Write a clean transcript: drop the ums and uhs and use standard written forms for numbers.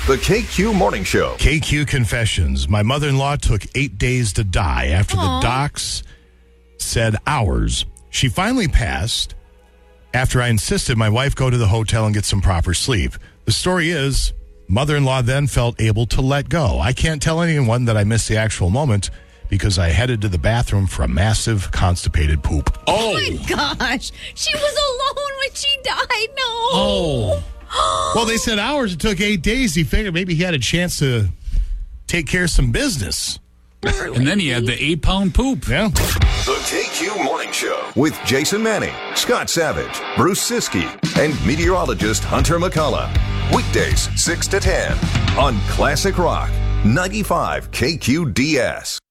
The KQ Morning Show. KQ Confessions. My mother-in-law took 8 days to die after the docs said hours. She finally passed after I insisted my wife go to the hotel and get some proper sleep. The story is, mother-in-law then felt able to let go. I can't tell anyone that I missed the actual moment because I headed to the bathroom for a massive constipated poop. Oh my gosh. She was alone when she died. No. Oh. Well, they said hours. It took 8 days. He figured maybe he had a chance to take care of some business. And then he had the 8-pound poop. Yeah. The KQ Morning Show with Jason Manning, Scott Savage, Bruce Siskey, and meteorologist Hunter McCullough. Weekdays 6 to 10 on Classic Rock 95 KQDS.